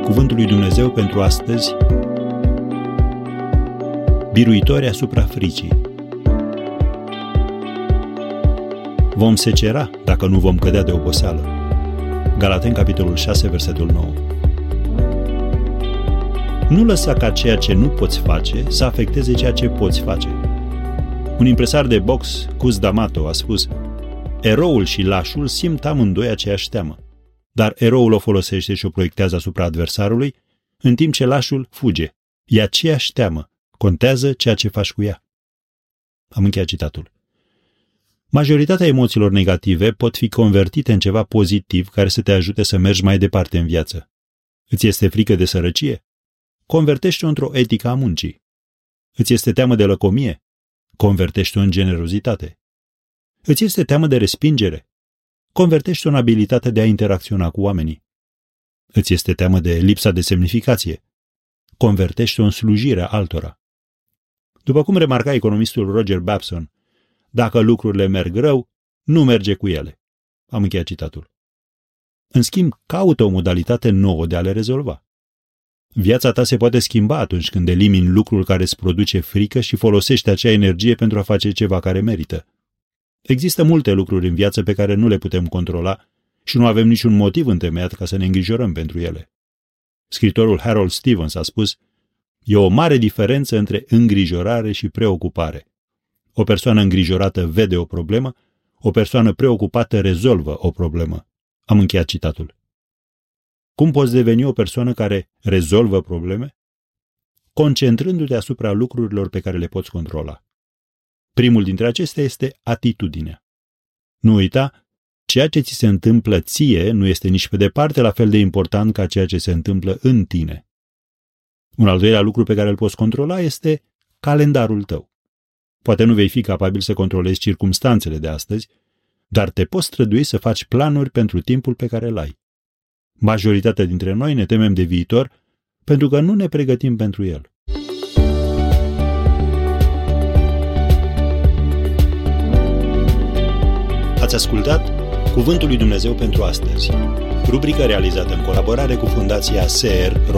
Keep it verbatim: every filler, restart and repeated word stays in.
Cuvântul lui Dumnezeu pentru astăzi, biruitori asupra fricii. Vom secera dacă nu vom cădea de oboseală. Galateni, capitolul șase, versetul nouă. Nu lăsa ca ceea ce nu poți face să afecteze ceea ce poți face. Un impresar de box, Cus D'Amato, a spus: eroul și lașul simt amândoi aceeași teamă, dar eroul o folosește și o proiectează asupra adversarului, în timp ce lașul fuge. E aceeași teamă, contează ceea ce faci cu ea. Am încheiat citatul. Majoritatea emoțiilor negative pot fi convertite în ceva pozitiv care să te ajute să mergi mai departe în viață. Îți este frică de sărăcie? Convertește-o într-o etică a muncii. Îți este teamă de lăcomie? Convertește-o în generozitate. Îți este teamă de respingere? Convertește-o în abilitatea de a interacționa cu oamenii. Îți este teamă de lipsa de semnificație? Convertește-o în slujirea altora. După cum remarca economistul Roger Babson, dacă lucrurile merg rău, nu merge cu ele. Am încheiat citatul. În schimb, caută o modalitate nouă de a le rezolva. Viața ta se poate schimba atunci când elimini lucrul care îți produce frică și folosești acea energie pentru a face ceva care merită. Există multe lucruri în viață pe care nu le putem controla și nu avem niciun motiv întemeiat ca să ne îngrijorăm pentru ele. Scriitorul Harold Stevens a spus: e o mare diferență între îngrijorare și preocupare. O persoană îngrijorată vede o problemă, o persoană preocupată rezolvă o problemă. Am încheiat citatul. Cum poți deveni o persoană care rezolvă probleme? Concentrându-te asupra lucrurilor pe care le poți controla. Primul dintre acestea este atitudinea. Nu uita, ceea ce ți se întâmplă ție nu este nici pe departe la fel de important ca ceea ce se întâmplă în tine. Un al doilea lucru pe care îl poți controla este calendarul tău. Poate nu vei fi capabil să controlezi circumstanțele de astăzi, dar te poți strădui să faci planuri pentru timpul pe care îl ai. Majoritatea dintre noi ne temem de viitor pentru că nu ne pregătim pentru el. Ați ascultat Cuvântul lui Dumnezeu pentru astăzi, rubrică realizată în colaborare cu Fundația S E R